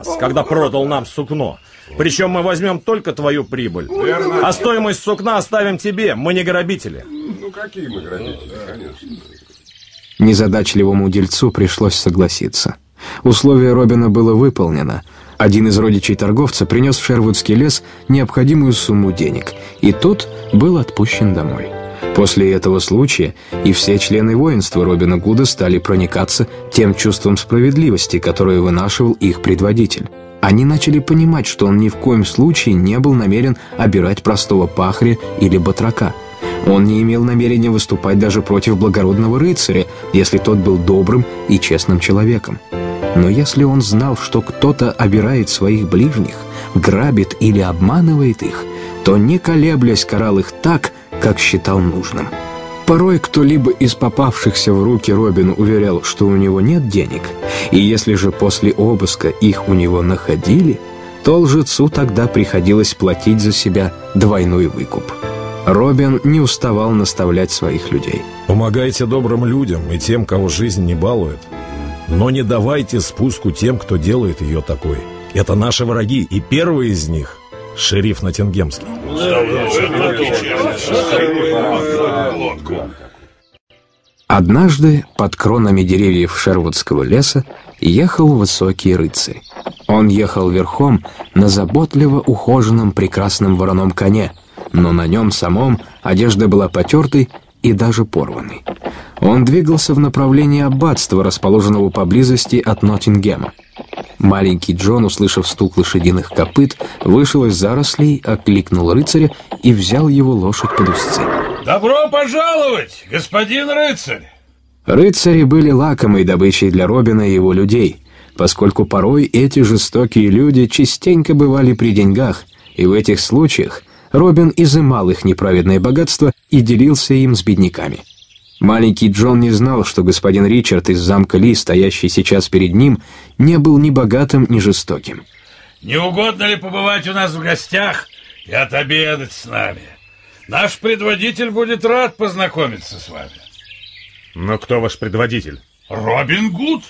когда продал нам сукно. Причем мы возьмем только твою прибыль. А стоимость сукна оставим тебе, мы не грабители. Ну, какие мы грабители, конечно. Незадачливому дельцу пришлось согласиться. Условие Робина было выполнено. Один из родичей торговца принес в Шервудский лес необходимую сумму денег, и тот был отпущен домой. После этого случая и все члены воинства Робина Гуда стали проникаться тем чувством справедливости, которое вынашивал их предводитель. Они начали понимать, что он ни в коем случае не был намерен обирать простого пахаря или батрака. Он не имел намерения выступать даже против благородного рыцаря, если тот был добрым и честным человеком. Но если он знал, что кто-то обирает своих ближних, грабит или обманывает их, то, не колеблясь, карал их так, как считал нужным. Порой кто-либо из попавшихся в руки Робину уверял, что у него нет денег, и если же после обыска их у него находили, то лжецу тогда приходилось платить за себя двойной выкуп. Робин не уставал наставлять своих людей. Помогайте добрым людям и тем, кого жизнь не балует. Но не давайте спуску тем, кто делает ее такой. Это наши враги, и первый из них — шериф Ноттингемский. Однажды под кронами деревьев Шервудского леса ехал высокий рыцарь. Он ехал верхом на заботливо ухоженном прекрасном вороном коне, но на нем самом одежда была потертой и даже порванной. Он двигался в направлении аббатства, расположенного поблизости от Ноттингема. Маленький Джон, услышав стук лошадиных копыт, вышел из зарослей, окликнул рыцаря и взял его лошадь под узцы. «Добро пожаловать, господин рыцарь!» Рыцари были лакомой добычей для Робина и его людей, поскольку порой эти жестокие люди частенько бывали при деньгах, и в этих случаях Робин изымал их неправедное богатство и делился им с бедняками. Маленький Джон не знал, что господин Ричард из замка Ли, стоящий сейчас перед ним, не был ни богатым, ни жестоким. «Не угодно ли побывать у нас в гостях и отобедать с нами? Наш предводитель будет рад познакомиться с вами». Но кто ваш предводитель? Робин Гуд.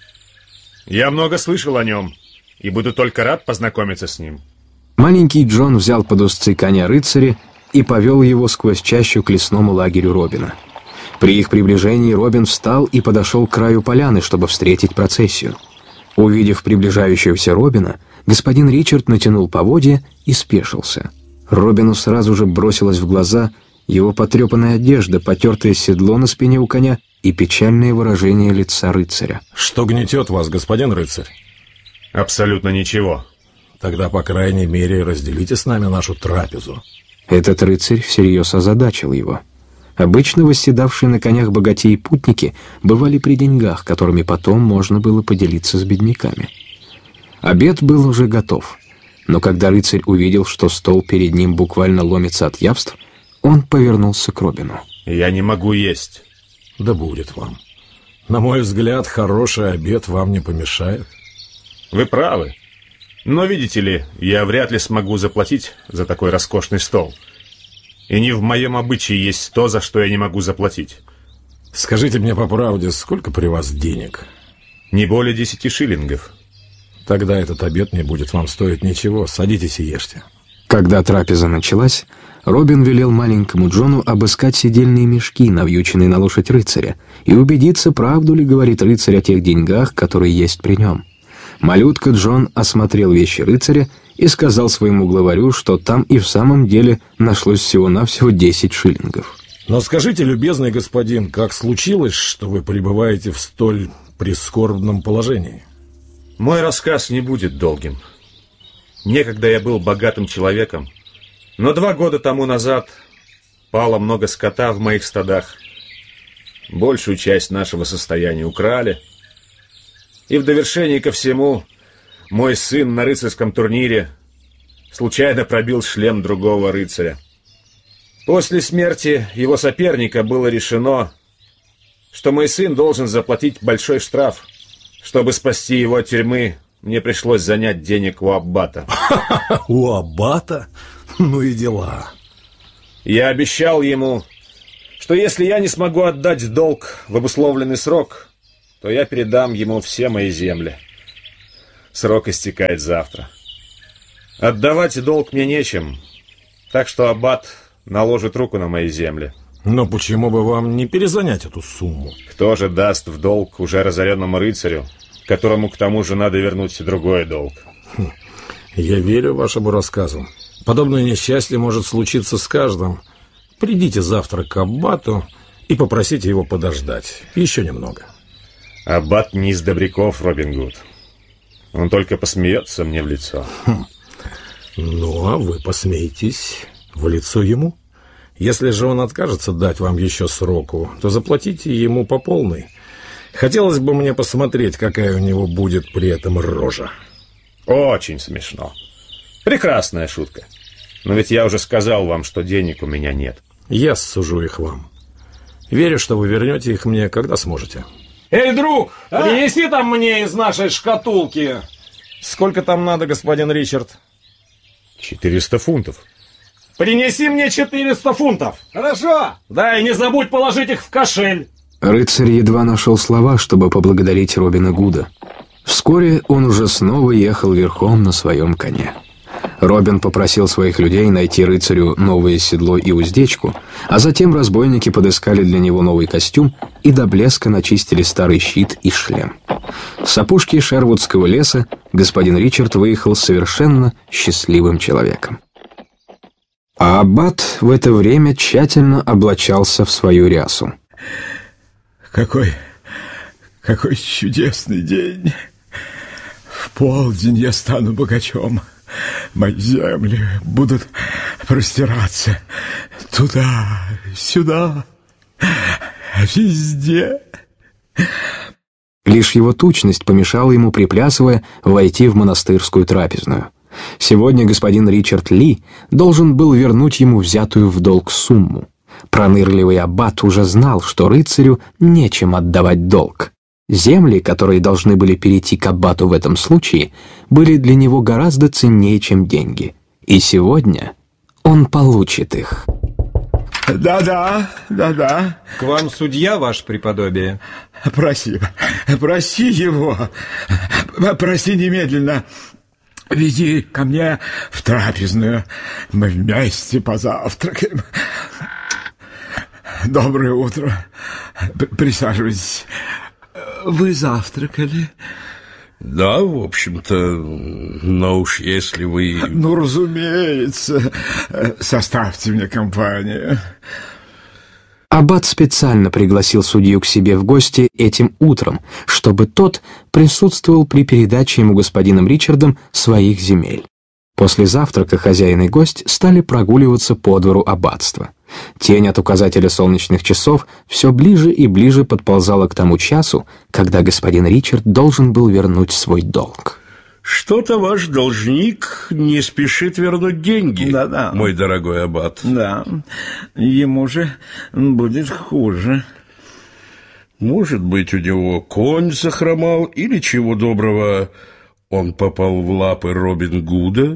Я много слышал о нем и буду только рад познакомиться с ним. Маленький Джон взял под узцы коня рыцаря и повел его сквозь чащу к лесному лагерю Робина. При их приближении Робин встал и подошел к краю поляны, чтобы встретить процессию. Увидев приближающегося Робина, господин Ричард натянул поводья и спешился. Робину сразу же бросилась в глаза его потрепанная одежда, потертое седло на спине у коня и печальное выражение лица рыцаря. Что гнетет вас, господин рыцарь? Абсолютно ничего. Тогда, по крайней мере, разделите с нами нашу трапезу. Этот рыцарь всерьез озадачил его. Обычно восседавшие на конях богатеи путники бывали при деньгах, которыми потом можно было поделиться с бедняками. Обед был уже готов, но когда рыцарь увидел, что стол перед ним буквально ломится от явств, он повернулся к Робину. «Я не могу есть». «Да будет вам. На мой взгляд, хороший обед вам не помешает». «Вы правы. Но, видите ли, я вряд ли смогу заплатить за такой роскошный стол. И не в моем обычае есть то, за что я не могу заплатить». «Скажите мне по правде, сколько при вас денег?» «Не более 10 шиллингов». «Тогда этот обед не будет вам стоить ничего. Садитесь и ешьте». Когда трапеза началась, Робин велел маленькому Джону обыскать седельные мешки, навьюченные на лошадь рыцаря, и убедиться, правду ли говорит рыцарь о тех деньгах, которые есть при нем. Малютка Джон осмотрел вещи рыцаря и сказал своему главарю, что там и в самом деле нашлось всего-навсего 10 шиллингов. «Но скажите, любезный господин, как случилось, что вы пребываете в столь прискорбном положении?» Мой рассказ не будет долгим. Некогда я был богатым человеком, но 2 года тому назад пало много скота в моих стадах. Большую часть нашего состояния украли. И в довершении ко всему, мой сын на рыцарском турнире случайно пробил шлем другого рыцаря. После смерти его соперника было решено, что мой сын должен заплатить большой штраф. Чтобы спасти его от тюрьмы, мне пришлось занять денег у аббата. У аббата? Ну и дела. Я обещал ему, что если я не смогу отдать долг в обусловленный срок, то я передам ему все мои земли. Срок истекает завтра. Отдавать долг мне нечем, так что аббат наложит руку на мои земли. Но почему бы вам не перезанять эту сумму? Кто же даст в долг уже разоренному рыцарю, которому к тому же надо вернуть другой долг? Я верю вашему рассказу. Подобное несчастье может случиться с каждым. Придите завтра к аббату и попросите его подождать. Еще немного. Аббат не из добряков, Робин Гуд. Он только посмеется мне в лицо. Ну, а вы посмеетесь в лицо ему? Если же он откажется дать вам еще сроку, то заплатите ему по полной. Хотелось бы мне посмотреть, какая у него будет при этом рожа. Очень смешно. Прекрасная шутка. Но ведь я уже сказал вам, что денег у меня нет. Я сужу их вам. Верю, что вы вернете их мне, когда сможете. Эй, друг, принеси там мне из нашей шкатулки. Сколько там надо, господин Ричард? 400 фунтов. Принеси мне 400 фунтов. Хорошо. Да, и не забудь положить их в кошель. Рыцарь едва нашел слова, чтобы поблагодарить Робина Гуда. Вскоре он уже снова ехал верхом на своем коне. Робин попросил своих людей найти рыцарю новое седло и уздечку, а затем разбойники подыскали для него новый костюм и до блеска начистили старый щит и шлем. С опушки Шервудского леса господин Ричард выехал совершенно счастливым человеком. А аббат в это время тщательно облачался в свою рясу. Какой чудесный день! В полдень я стану богачом. Мои земли будут простираться туда, сюда, везде. Лишь его тучность помешала ему, приплясывая, войти в монастырскую трапезную. Сегодня господин Ричард Ли должен был вернуть ему взятую в долг сумму. Пронырливый аббат уже знал, что рыцарю нечем отдавать долг. Земли, которые должны были перейти к аббату в этом случае, были для него гораздо ценнее, чем деньги. И сегодня он получит их. Да. К вам судья, ваше преподобие. Проси его. Проси немедленно. Веди ко мне в трапезную. Мы вместе позавтракаем. Доброе утро. Присаживайтесь. Вы завтракали? Да, в общем-то, но уж если вы... Ну, разумеется. Составьте мне компанию. Аббат специально пригласил судью к себе в гости этим утром, чтобы тот присутствовал при передаче ему господином Ричардом своих земель. После завтрака хозяин и гость стали прогуливаться по двору аббатства. Тень от указателя солнечных часов все ближе и ближе подползала к тому часу, когда господин Ричард должен был вернуть свой долг. Что-то ваш должник не спешит вернуть деньги, Да. мой дорогой аббат. Да, ему же будет хуже. Может быть, у него конь захромал, или, чего доброго, он попал в лапы Робин Гуда?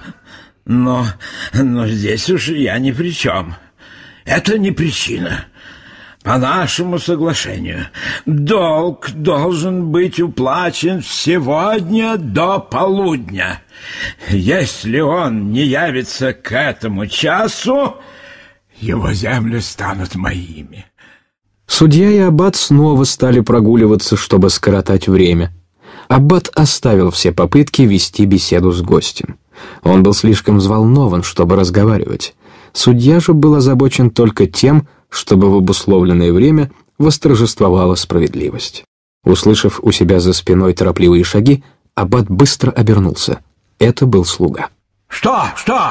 Но здесь уж я ни при чем. Это не причина. По нашему соглашению, долг должен быть уплачен сегодня до полудня. Если он не явится к этому часу, его земли станут моими. Судья и аббат снова стали прогуливаться, чтобы скоротать время. Аббат оставил все попытки вести беседу с гостем. Он был слишком взволнован, чтобы разговаривать. Судья же был озабочен только тем, чтобы в обусловленное время восторжествовала справедливость. Услышав у себя за спиной торопливые шаги, аббат быстро обернулся. Это был слуга. Что?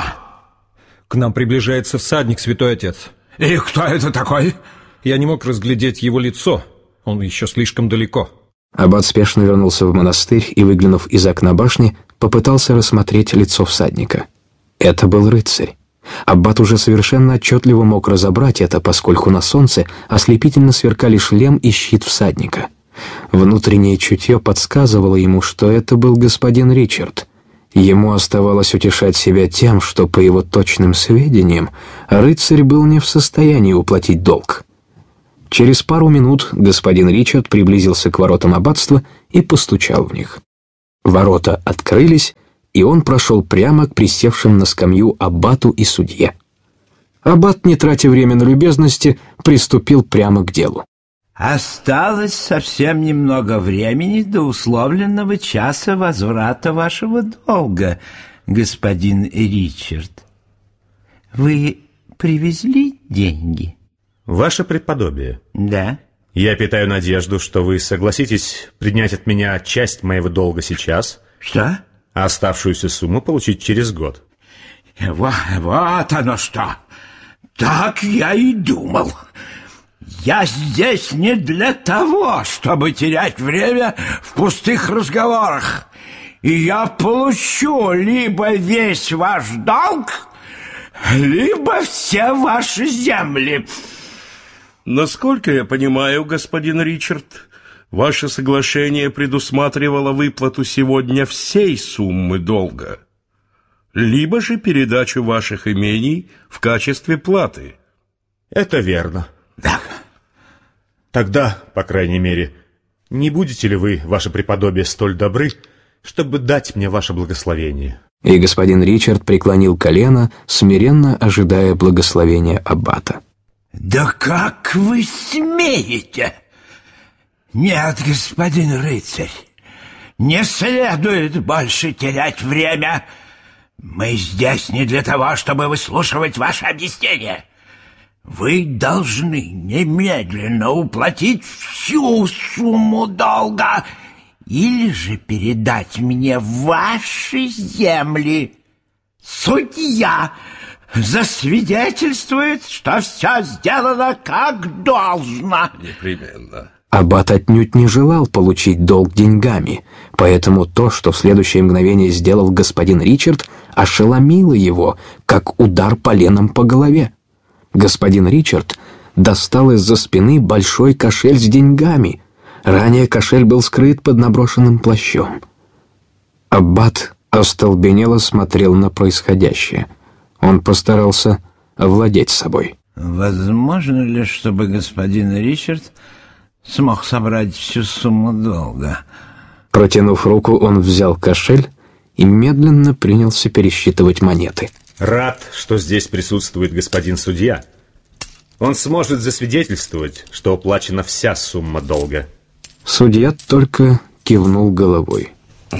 К нам приближается всадник, святой отец. И кто это такой? Я не мог разглядеть его лицо. Он еще слишком далеко. Аббат спешно вернулся в монастырь и, выглянув из окна башни, попытался рассмотреть лицо всадника. Это был рыцарь. Аббат уже совершенно отчетливо мог разобрать это, поскольку на солнце ослепительно сверкали шлем и щит всадника. Внутреннее чутье подсказывало ему, что это был господин Ричард. Ему оставалось утешать себя тем, что, по его точным сведениям, рыцарь был не в состоянии уплатить долг. Через пару минут господин Ричард приблизился к воротам аббатства и постучал в них. Ворота открылись, и он прошел прямо к присевшим на скамью аббату и судье. Аббат, не тратя время на любезности, приступил прямо к делу. Осталось совсем немного времени до условленного часа возврата вашего долга, господин Ричард. Вы привезли деньги? Ваше преподобие. Да. Я питаю надежду, что вы согласитесь принять от меня часть моего долга сейчас. Что? А оставшуюся сумму получить через год. Вот оно что! Так я и думал. Я здесь не для того, чтобы терять время в пустых разговорах. И я получу либо весь ваш долг, либо все ваши земли. Насколько я понимаю, господин Ричард, ваше соглашение предусматривало выплату сегодня всей суммы долга, либо же передачу ваших имений в качестве платы. Это верно. Да. Тогда, по крайней мере, не будете ли вы, ваше преподобие, столь добры, чтобы дать мне ваше благословение? И господин Ричард преклонил колено, смиренно ожидая благословения аббата. Да как вы смеете? Нет, господин рыцарь, не следует больше терять время. Мы здесь не для того, чтобы выслушивать ваши объяснения. Вы должны немедленно уплатить всю сумму долга или же передать мне ваши земли. Судья засвидетельствует, что все сделано как должно. Непременно. Аббат отнюдь не желал получить долг деньгами, поэтому то, что в следующее мгновение сделал господин Ричард, ошеломило его, как удар поленом по голове. Господин Ричард достал из-за спины большой кошель с деньгами. Ранее кошель был скрыт под наброшенным плащом. Аббат остолбенело смотрел на происходящее. Он постарался овладеть собой. Возможно ли, чтобы господин Ричард смог собрать всю сумму долга? Протянув руку, он взял кошель и медленно принялся пересчитывать монеты. Рад, что здесь присутствует господин судья. Он сможет засвидетельствовать, что уплачена вся сумма долга. Судья только кивнул головой.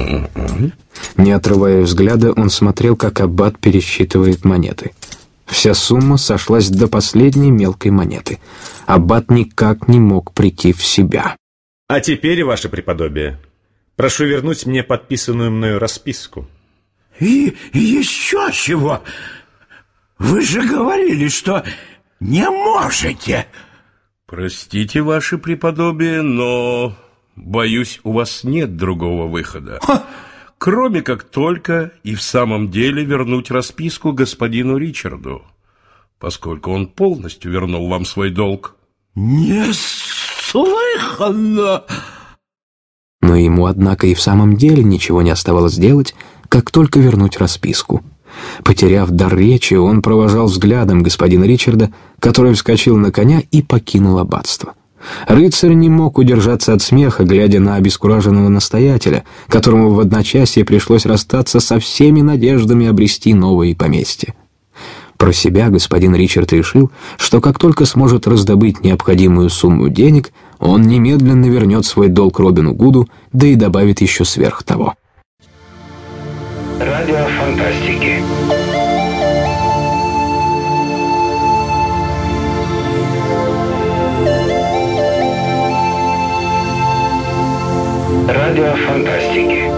Не отрывая взгляда, он смотрел, как аббат пересчитывает монеты. Вся сумма сошлась до последней мелкой монеты. Аббат никак не мог прийти в себя. А теперь, ваше преподобие, прошу вернуть мне подписанную мною расписку. И еще чего? Вы же говорили, что не можете. Простите, ваше преподобие, но, боюсь, у вас нет другого выхода. Кроме как только и в самом деле вернуть расписку господину Ричарду, поскольку он полностью вернул вам свой долг. Неслыханно! Но ему, однако, и в самом деле ничего не оставалось делать, как только вернуть расписку. Потеряв дар речи, он провожал взглядом господина Ричарда, который вскочил на коня и покинул аббатство. Рыцарь не мог удержаться от смеха, глядя на обескураженного настоятеля, которому в одночасье пришлось расстаться со всеми надеждами обрести новые поместья. Про себя господин Ричард решил, что как только сможет раздобыть необходимую сумму денег, он немедленно вернет свой долг Робину Гуду, да и добавит еще сверх того. Радио фантастики. Радио фантастики.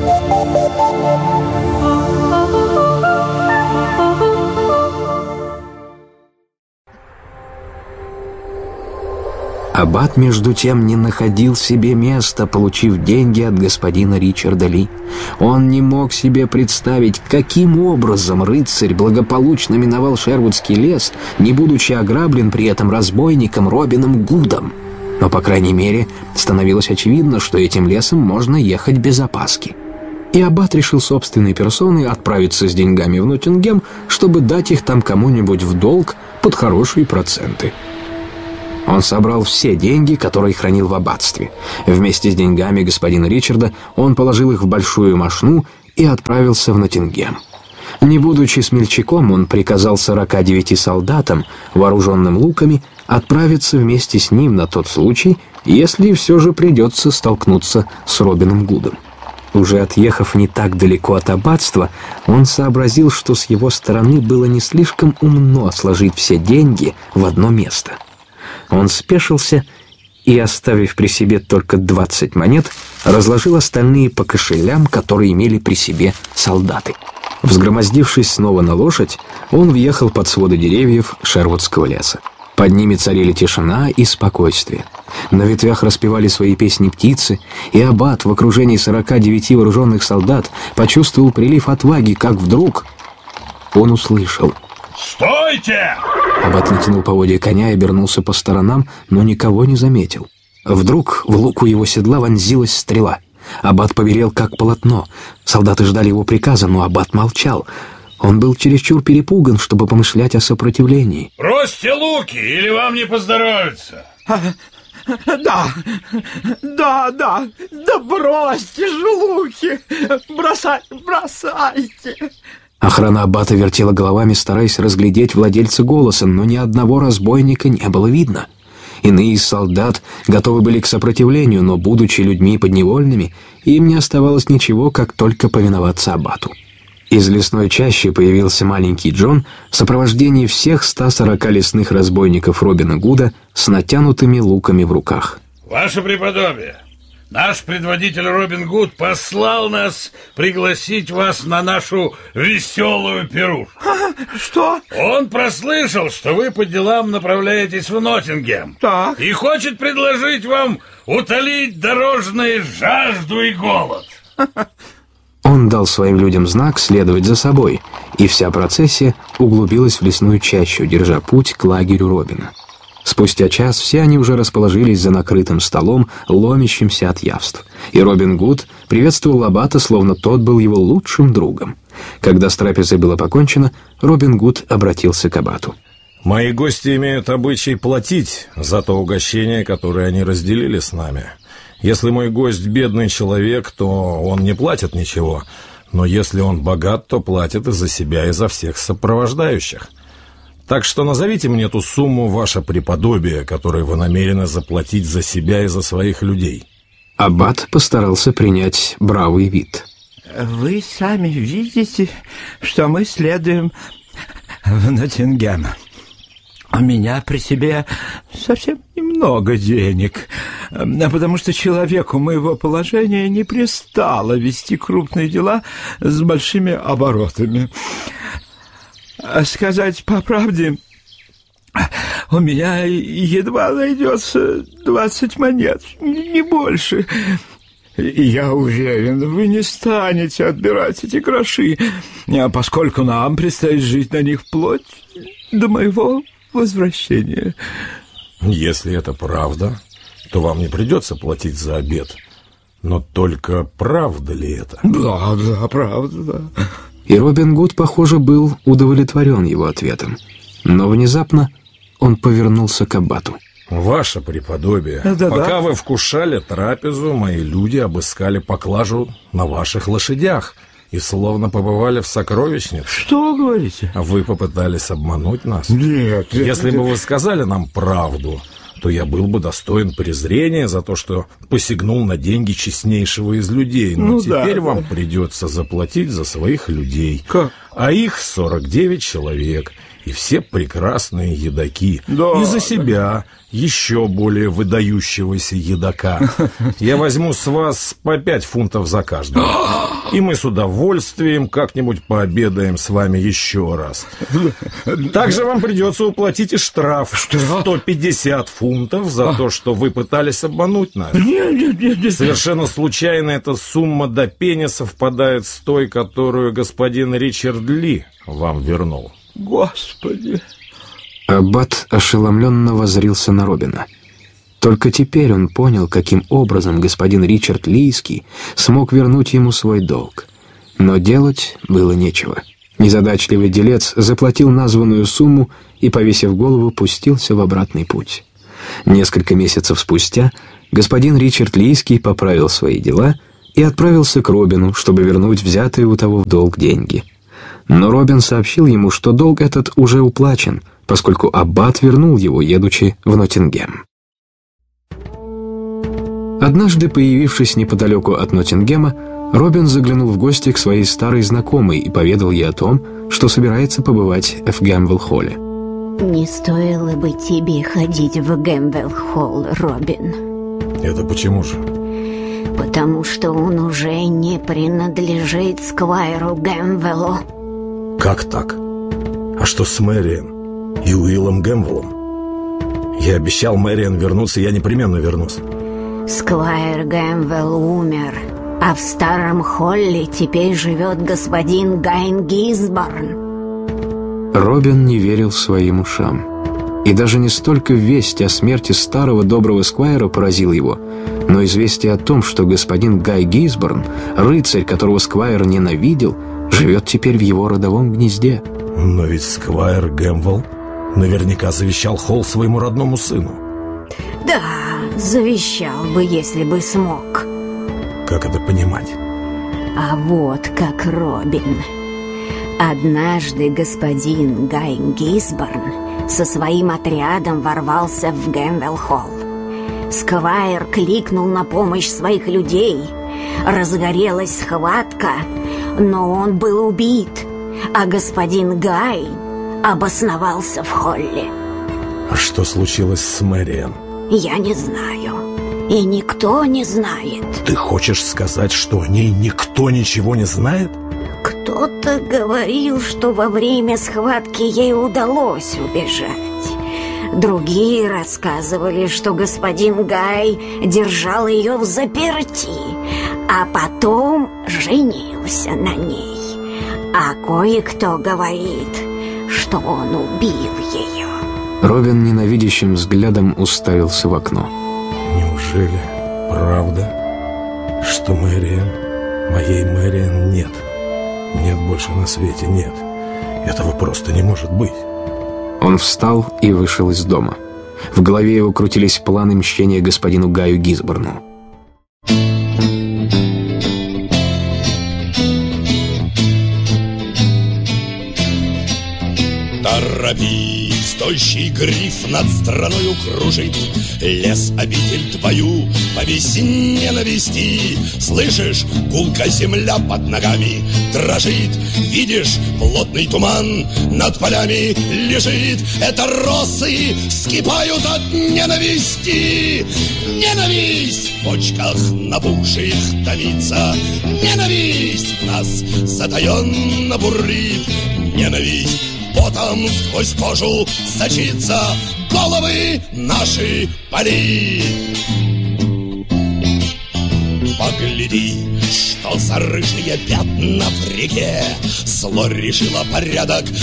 Аббат, между тем, не находил себе места, получив деньги от господина Ричарда Ли. Он не мог себе представить, каким образом рыцарь благополучно миновал Шервудский лес, не будучи ограблен при этом разбойником Робином Гудом. Но, по крайней мере, становилось очевидно, что этим лесом можно ехать без опаски. И аббат решил собственной персоной отправиться с деньгами в Ноттингем, чтобы дать их там кому-нибудь в долг под хорошие проценты. Он собрал все деньги, которые хранил в аббатстве. Вместе с деньгами господина Ричарда он положил их в большую мошну и отправился в Ноттингем. Не будучи смельчаком, он приказал 49 солдатам, вооруженным луками, отправиться вместе с ним на тот случай, если все же придется столкнуться с Робином Гудом. Уже отъехав не так далеко от аббатства, он сообразил, что с его стороны было не слишком умно сложить все деньги в одно место. Он спешился и, оставив при себе только 20 монет, разложил остальные по кошелям, которые имели при себе солдаты. Взгромоздившись снова на лошадь, он въехал под своды деревьев Шервудского леса. Под ними царили тишина и спокойствие. На ветвях распевали свои песни птицы, и аббат в окружении 49 вооруженных солдат почувствовал прилив отваги, как вдруг он услышал: «Стойте!» Аббат натянул поводья коня и обернулся по сторонам, но никого не заметил. Вдруг в луку его седла вонзилась стрела. Аббат побелел, как полотно. Солдаты ждали его приказа, но аббат молчал. Он был чересчур перепуган, чтобы помышлять о сопротивлении. «Бросьте луки, или вам не поздоровится!» Да, бросьте же луки! Бросайте! Охрана аббата вертела головами, стараясь разглядеть владельца голоса, но ни одного разбойника не было видно. Иные из солдат готовы были к сопротивлению, но, будучи людьми подневольными, им не оставалось ничего, как только повиноваться аббату. Из лесной чащи появился маленький Джон в сопровождении всех 140 лесных разбойников Робина Гуда с натянутыми луками в руках. «Ваше преподобие, наш предводитель Робин Гуд послал нас пригласить вас на нашу веселую пирушку». Что? Он прослышал, что вы по делам направляетесь в Ноттингем. Так. И хочет предложить вам утолить дорожные жажду и голод. Он дал своим людям знак следовать за собой, и вся процессия углубилась в лесную чащу, держа путь к лагерю Робина. Спустя час все они уже расположились за накрытым столом, ломящимся от явств, и Робин Гуд приветствовал аббата, словно тот был его лучшим другом. Когда с трапезой было покончено, Робин Гуд обратился к аббату. «Мои гости имеют обычай платить за то угощение, которое они разделили с нами. Если мой гость бедный человек, то он не платит ничего, но если он богат, то платит и за себя, и за всех сопровождающих. Так что назовите мне ту сумму, ваше преподобие, которую вы намерены заплатить за себя и за своих людей». Аббат постарался принять бравый вид. Вы сами видите, что мы следуем в Ноттингем. У меня при себе совсем немного денег, потому что человеку моего положения не пристало вести крупные дела с большими оборотами. Сказать по правде, у меня едва найдется 20 монет, не больше. И я уверен, вы не станете отбирать эти гроши, поскольку нам предстоит жить на них вплоть до моего возвращения. Если это правда, то вам не придется платить за обед. Но только правда ли это? Да, правда. И Робин Гуд, похоже, был удовлетворен его ответом. Но внезапно он повернулся к аббату. «Ваше преподобие, пока вы вкушали трапезу, мои люди обыскали поклажу на ваших лошадях и словно побывали в сокровищнице». Что вы говорите? Вы попытались обмануть нас? Нет. Если бы вы сказали нам правду, то я был бы достоин презрения за то, что посягнул на деньги честнейшего из людей. Но теперь вам придется заплатить за своих людей. Как? А их 49 человек, и все прекрасные едоки. Да. И за себя еще более выдающегося едока. Я возьму с вас по 5 фунтов за каждого. И мы с удовольствием как-нибудь пообедаем с вами еще раз. Также вам придется уплатить и штраф. 150 фунтов за то, что вы пытались обмануть нас. Нет. Совершенно случайно эта сумма до пени совпадает с той, которую господин Ричард Ли вам вернул. Господи! Аббат ошеломленно воззрился на Робина. Только теперь он понял, каким образом господин Ричард Лийский смог вернуть ему свой долг. Но делать было нечего. Незадачливый делец заплатил названную сумму и, повесив голову, пустился в обратный путь. Несколько месяцев спустя господин Ричард Лийский поправил свои дела и отправился к Робину, чтобы вернуть взятые у того в долг деньги. Но Робин сообщил ему, что долг этот уже уплачен, поскольку аббат вернул его, едучи в Ноттингем. Однажды, появившись неподалеку от Ноттингема, Робин заглянул в гости к своей старой знакомой и поведал ей о том, что собирается побывать в Гэмвелл-холле. Не стоило бы тебе ходить в Гэмвелл-холл, Робин. Это почему же? Потому что он уже не принадлежит сквайру Гэмвеллу. Как так? А что с Мэриан и Уиллом Гэмвеллом? Я обещал Мэриан вернуться, я непременно вернусь. Сквайр Гэмвелл умер, а в старом холле теперь живет господин Гайн Гизборн. Робин не верил своим ушам. И даже не столько весть о смерти старого доброго сквайра поразила его, но известие о том, что господин Гай Гизборн, рыцарь, которого сквайр ненавидел, живет теперь в его родовом гнезде. Но ведь сквайр Гэмвелл наверняка завещал холл своему родному сыну. Да, завещал бы, если бы смог. Как это понимать? А вот как, Робин. Однажды господин Гай Гизборн со своим отрядом ворвался в Гэмвелл-холл. Сквайр кликнул на помощь своих людей. Разгорелась схватка, но он был убит, а господин Гай обосновался в холле. А что случилось с Мэриан? Я не знаю, и никто не знает. Ты хочешь сказать, что о ней никто ничего не знает? Кто-то говорил, что во время схватки ей удалось убежать. Другие рассказывали, что господин Гай держал ее взаперти, а потом женился на ней. А кое-кто говорит, что он убил ее. Робин ненавидящим взглядом уставился в окно. Неужели правда, что Мэриан, моей Мэриан нет? Нет больше на свете, нет. Этого просто не может быть. Он встал и вышел из дома. В голове его крутились планы мщения господину Гаю Гизборну. Торопись, тощий гриф над страною кружит, лес обитель твою по весне навести. Слышишь, гулка земля под ногами дрожит, видишь, плотный туман над полями лежит. Это росы вскипают от ненависти. Ненависть в почках набухших томится. Ненависть в нас затаенно бурлит. Ненависть потом сквозь кожу сочится, головы наши палит. Погляди, что за рыжие пятна в реке. Зло решило порядок